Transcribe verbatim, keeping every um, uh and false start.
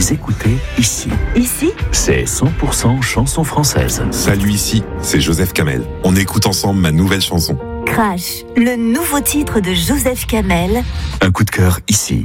Écoutez ici. Ici, c'est cent pour cent chanson française. Salut, ici, c'est Joseph Kamel. On écoute ensemble ma nouvelle chanson. Crash, le nouveau titre de Joseph Kamel. Un coup de cœur ici.